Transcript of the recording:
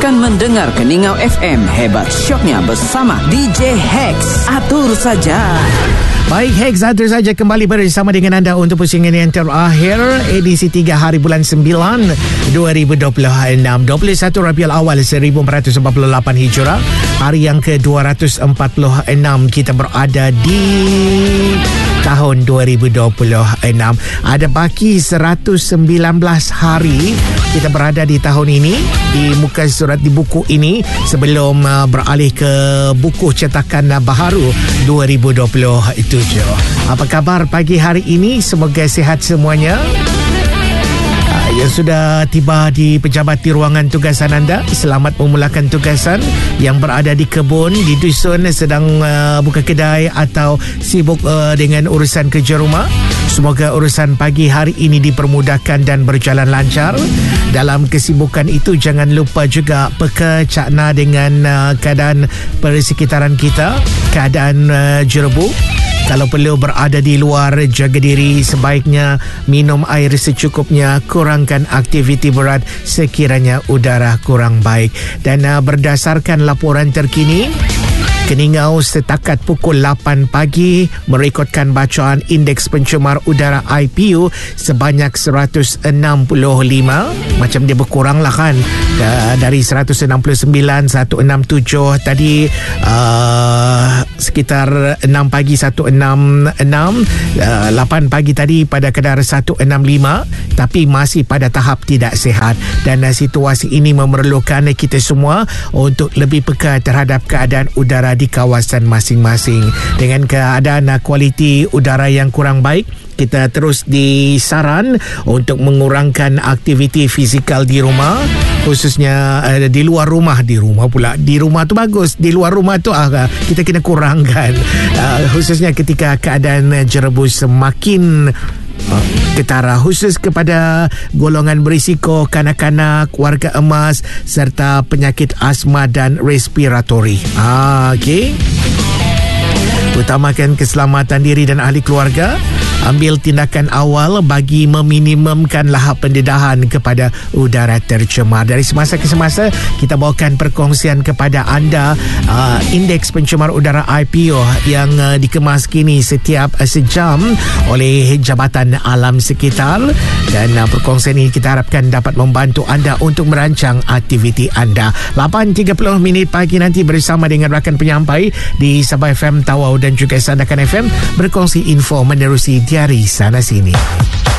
Teruskan mendengar Keningau FM. Hebat syoknya bersama DJ Hex. Atur saja. Baik, Hex atur saja kembali bersama dengan anda untuk pusingan yang terakhir edisi 3 hari bulan 9 2026, 21 Rabiul Awal 1448 Hijrah, hari yang ke-246 kita berada di tahun 2026. Ada baki 119 hari kita berada di tahun ini, di muka surat di buku ini, sebelum beralih ke buku cetakan baharu 2027. Apa khabar pagi hari ini? Semoga sihat semuanya. Yang sudah tiba di pejabat di ruangan tugasan anda, selamat memulakan tugasan. Yang berada di kebun, di dusun, sedang buka kedai atau sibuk dengan urusan kerja rumah, semoga urusan pagi hari ini dipermudahkan dan berjalan lancar. Dalam kesibukan itu, jangan lupa juga peka cakna dengan keadaan persekitaran kita, keadaan jerebu. Kalau perlu berada di luar, jaga diri, sebaiknya minum air secukupnya, kurangkan aktiviti berat sekiranya udara kurang baik. Dan berdasarkan laporan terkini, Keningau setakat pukul 8 pagi merekodkan bacaan indeks pencemar udara IPU sebanyak 165. Macam dia berkurang lah kan, dari 169, 167 tadi, sekitar 6 pagi 166, 8 pagi tadi pada kadar 165, tapi masih pada tahap tidak sihat. Dan situasi ini memerlukan kita semua untuk lebih peka terhadap keadaan udara di kawasan masing-masing. Dengan keadaan kualiti udara yang kurang baik, kita terus disaran untuk mengurangkan aktiviti fizikal di rumah, khususnya di luar rumah. Di rumah tu bagus, di luar rumah tu kita kena kurangkan, khususnya ketika keadaan jerebu semakin ketara, khusus kepada golongan berisiko, kanak-kanak, warga emas serta penyakit asma dan respiratori. Okey. Utamakan keselamatan diri dan ahli keluarga. Ambil tindakan awal bagi meminimumkan lahap pendedahan kepada udara tercemar. Dari semasa ke semasa, kita bawakan perkongsian kepada anda indeks pencemar udara IPU yang dikemas kini setiap sejam oleh Jabatan Alam Sekitar. Dan perkongsian ini kita harapkan dapat membantu anda untuk merancang aktiviti anda. 8.30 minit pagi nanti bersama dengan rakan penyampai di Sabah FM, Tawau dan juga Sandakan FM berkongsi info menerusi diari sana sini.